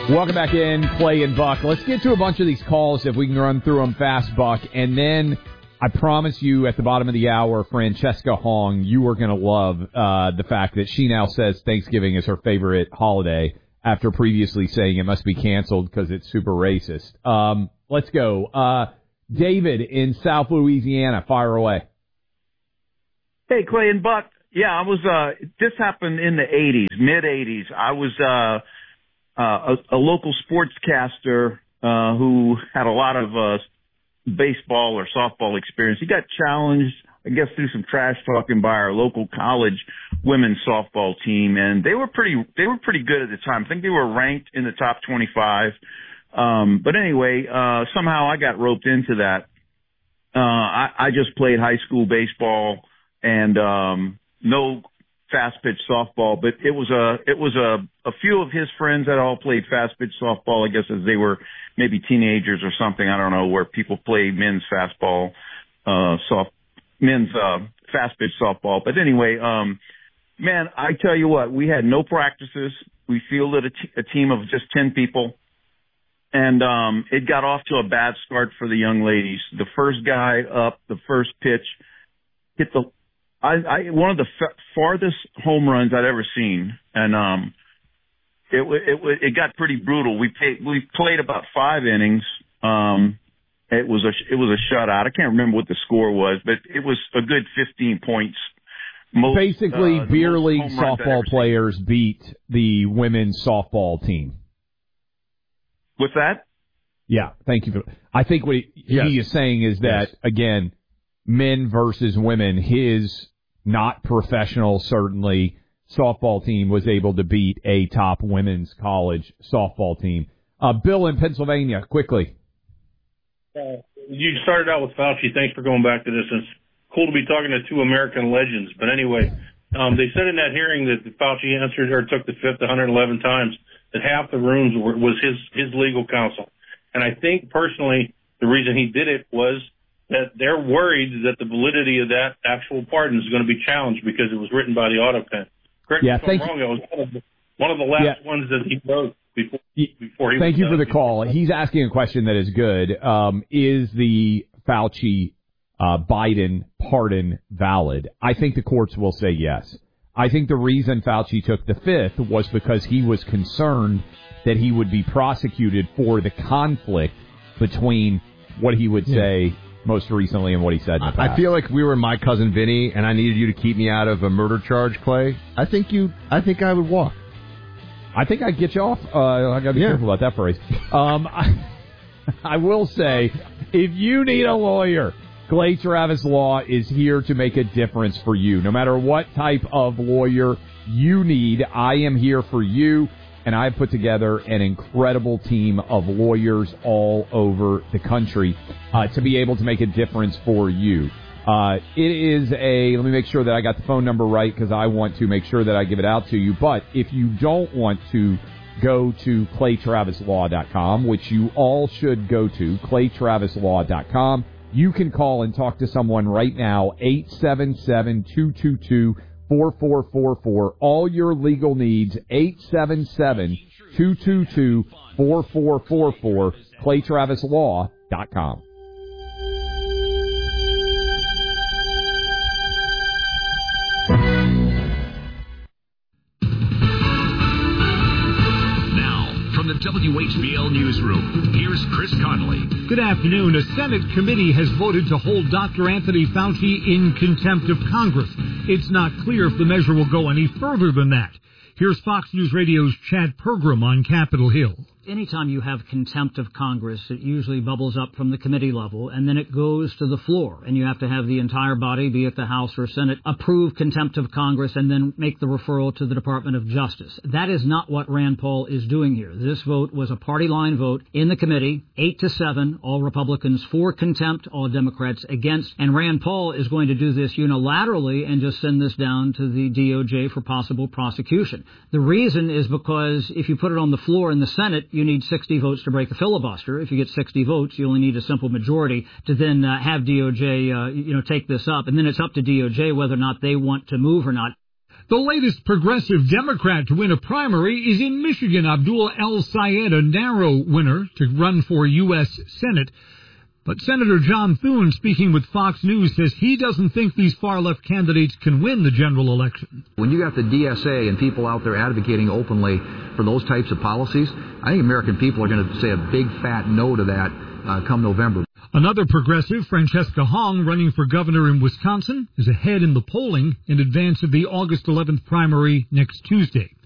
Welcome back in, Clay and Buck. Let's get to a bunch of these calls if we can run through them fast, Buck. And then I promise you at the bottom of the hour, Francesca Hong, you are going to love the fact that she now says Thanksgiving is her favorite holiday after previously saying it must be canceled because it's super racist. Let's go. David in South Louisiana, fire away. Hey, Clay and Buck. Yeah, I was, this happened in the 80s, mid-80s. I was a local sportscaster who had a lot of baseball or softball experience. He got challenged, I guess, through some trash talking by our local college women's softball team, and they were pretty good at the time. I think they were ranked in the top 25. But anyway, somehow I got roped into that. I just played high school baseball and no fast pitch softball, but it was a few of his friends that all played fast pitch softball, I guess, as they were maybe teenagers or something. I don't know, where people play men's fastball, men's fast pitch softball. But anyway, man, I tell you what, we had no practices. We fielded a team of just 10 people. And it got off to a bad start for the young ladies. The first guy up, the first pitch, hit one of the farthest home runs I'd ever seen, and it got pretty brutal. We played about 5 innings. It was a shutout. I can't remember what the score was, but it was a good 15 points. Basically, beer league softball players beat the women's softball team. What's that? Yeah, thank you. I think what he is saying is that, again, men versus women, his not professional, certainly, softball team was able to beat a top women's college softball team. Bill in Pennsylvania, quickly. You started out with Fauci. Thanks for going back to this. It's cool to be talking to 2 American legends. But anyway, they said in that hearing that Fauci answered or took the fifth 111 times, that half the rooms was his legal counsel. And I think personally the reason he did it was that they're worried that the validity of that actual pardon is going to be challenged because it was written by the auto pen. Correct me if I'm wrong. It was one of the last ones that he wrote before he Thank was you for the call. He's asking a question that is good. Is the Fauci Biden pardon valid? I think the courts will say yes. I think the reason Fauci took the fifth was because he was concerned that he would be prosecuted for the conflict between what he would say most recently and what he said in the past. I feel like we were My Cousin Vinny, and I needed you to keep me out of a murder charge, Clay. I think I would walk. I think I'd get you off. I got to be careful about that phrase. I will say, if you need a lawyer, Clay Travis Law is here to make a difference for you. No matter what type of lawyer you need, I am here for you. And I've put together an incredible team of lawyers all over the country to be able to make a difference for you. It is let me make sure that I got the phone number right because I want to make sure that I give it out to you. But if you don't want to go to ClayTravisLaw.com, which you all should go to, ClayTravisLaw.com, you can call and talk to someone right now, 877-222-4444. All your legal needs, 877-222-4444, ClayTravisLaw.com. From the WHBL Newsroom, here's Chris Connolly. Good afternoon. A Senate committee has voted to hold Dr. Anthony Fauci in contempt of Congress. It's not clear if the measure will go any further than that. Here's Fox News Radio's Chad Pergram on Capitol Hill. Anytime you have contempt of Congress, it usually bubbles up from the committee level, and then it goes to the floor. And you have to have the entire body, be it the House or Senate, approve contempt of Congress and then make the referral to the Department of Justice. That is not what Rand Paul is doing here. This vote was a party line vote in the committee, 8-7, all Republicans for contempt, all Democrats against. And Rand Paul is going to do this unilaterally and just send this down to the DOJ for possible prosecution. The reason is because if you put it on the floor in the Senate, you need 60 votes to break a filibuster. If you get 60 votes, you only need a simple majority to then have DOJ, take this up. And then it's up to DOJ whether or not they want to move or not. The latest progressive Democrat to win a primary is in Michigan. Abdul El-Sayed, a narrow winner to run for U.S. Senate. But Senator John Thune, speaking with Fox News, says he doesn't think these far-left candidates can win the general election. When you got the DSA and people out there advocating openly for those types of policies, I think American people are going to say a big fat no to that come November. Another progressive, Francesca Hong, running for governor in Wisconsin, is ahead in the polling in advance of the August 11th primary next Tuesday.